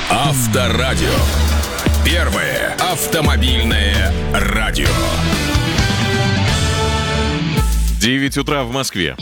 Авторадио. Первое автомобильное радио. 9 утра в Москве.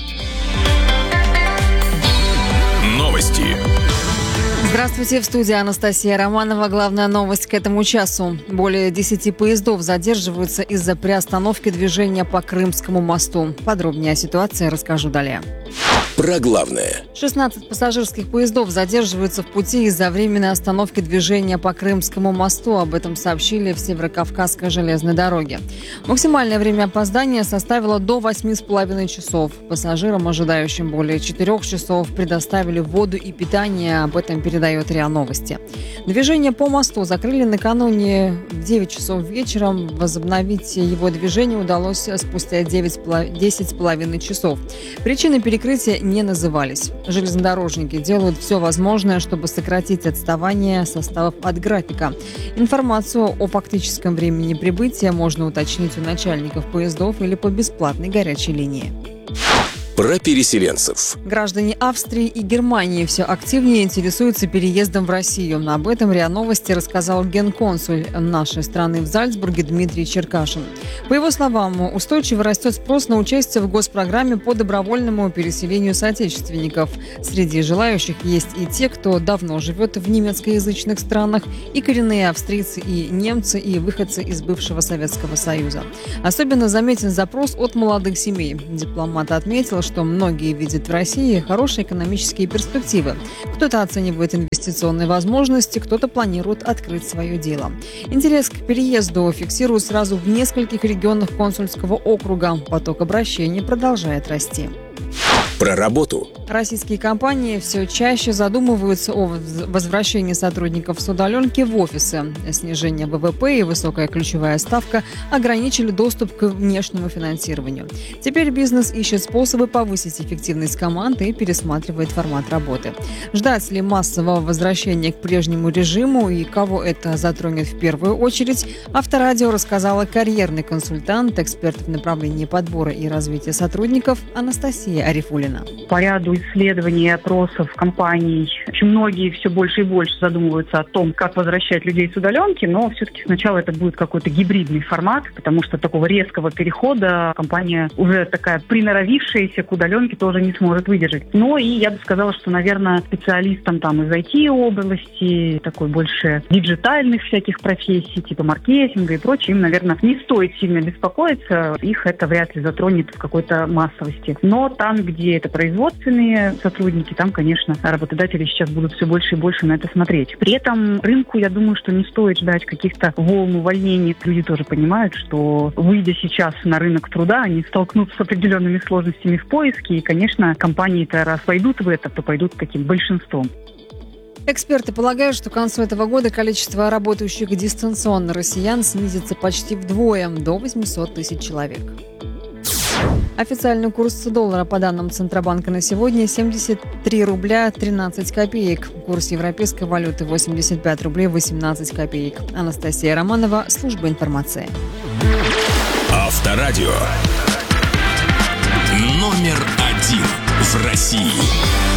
Новости. Здравствуйте, в студии Анастасия Романова. Главная новость к этому часу. Более 10 поездов задерживаются из-за приостановки движения по Крымскому мосту. Подробнее о ситуации расскажу далее. Про главное. 16 пассажирских поездов задерживаются в пути из-за временной остановки движения по Крымскому мосту. Об этом сообщили в Северокавказской железной дороге. Максимальное время опоздания составило до 8,5 часов. Пассажирам, ожидающим более 4 часов, предоставили воду и питание. Об этом передает РИА Новости. Движение по мосту закрыли накануне в 9 часов вечера. Возобновить его движение удалось спустя 10,5 часов. Причины перекрытия не назывались. Железнодорожники делают все возможное, чтобы сократить отставание составов от графика. Информацию о фактическом времени прибытия можно уточнить у начальников поездов или по бесплатной горячей линии. Про переселенцев. Граждане Австрии и Германии все активнее интересуются переездом в Россию. Об этом РИА Новости рассказал генконсуль нашей страны в Зальцбурге Дмитрий Черкашин. По его словам, устойчиво растет спрос на участие в госпрограмме по добровольному переселению соотечественников. Среди желающих есть и те, кто давно живет в немецкоязычных странах, и коренные австрийцы, и немцы, и выходцы из бывшего Советского Союза. Особенно заметен запрос от молодых семей. Дипломат отметил, что многие видят в России хорошие экономические перспективы. Кто-то оценивает инвестиционные возможности, кто-то планирует открыть свое дело. Интерес к переезду фиксируют сразу в нескольких регионах консульского округа. Поток обращений продолжает расти. Про работу. Российские компании все чаще задумываются о возвращении сотрудников с удаленки в офисы. Снижение ВВП и высокая ключевая ставка ограничили доступ к внешнему финансированию. Теперь бизнес ищет способы повысить эффективность команд и пересматривает формат работы. Ждать ли массового возвращения к прежнему режиму и кого это затронет в первую очередь, Авторадио рассказала карьерный консультант, эксперт в направлении подбора и развития сотрудников Анастасия Арифулина. По ряду исследований и опросов компаний очень многие все больше и больше задумываются о том, как возвращать людей с удаленки, но все-таки сначала это будет какой-то гибридный формат, потому что такого резкого перехода компания, уже такая приноровившаяся к удаленке, тоже не сможет выдержать. Но и я бы сказала, что, наверное, специалистам там из IT-области, такой больше диджитальных всяких профессий, типа маркетинга и прочее, им, наверное, не стоит сильно беспокоиться, их это вряд ли затронет в какой-то массовости. Но там, где это производственные сотрудники, там, конечно, работодатели сейчас будут все больше и больше на это смотреть. При этом рынку, я думаю, что не стоит ждать каких-то волн увольнений. Люди тоже понимают, что, выйдя сейчас на рынок труда, они столкнутся с определенными сложностями в поиске, и, конечно, компании-то, раз пойдут в это, то пойдут таким большинством. Эксперты полагают, что к концу этого года количество работающих дистанционно россиян снизится почти вдвое, до 800 тысяч человек. Официальный курс доллара по данным Центробанка на сегодня 73 рубля 13 копеек. Курс европейской валюты 85 рублей 18 копеек. Анастасия Романова, служба информации. Авторадио. Номер 1 в России.